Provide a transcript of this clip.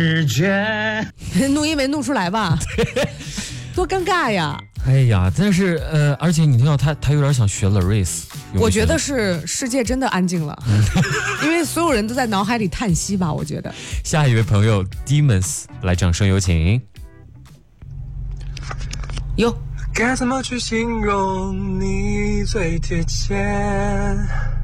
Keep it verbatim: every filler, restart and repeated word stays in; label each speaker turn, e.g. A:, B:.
A: 世界
B: 录音没录出来吧？多尴尬呀！
C: 哎呀，但是呃，而且你听到他，他有点想学 Laris。
B: 我觉得是世界真的安静了，因为所有人都在脑海里叹息吧。我觉得。
C: 下一位朋友 Demons 来掌声有请。
B: 哟，
A: 该怎么去形容你最贴切？